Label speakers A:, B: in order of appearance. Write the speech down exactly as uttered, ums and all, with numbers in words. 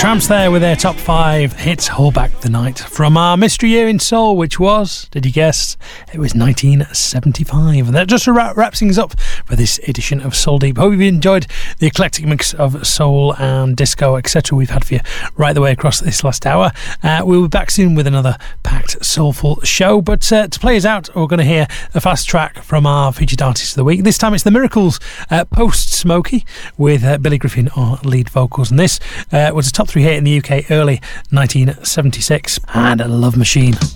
A: Tramps there with their top five hits, Hold Back the Night, from our mystery year in soul, which was, did you guess, it was nineteen seventy-five. And that just wraps things up for this edition of Soul Deep. Hope you've enjoyed the eclectic mix of soul and disco, et cetera we've had for you right the way across this last hour. Uh, we'll be back soon with another packed, soulful show. But uh, to play us out, we're going to hear a fast track from our featured artist of the week. This time it's The Miracles, uh, Post Smokey, with uh, Billy Griffin on lead vocals. And this uh, was a top three hit in the U K early nineteen seventy-six, and a Love Machine.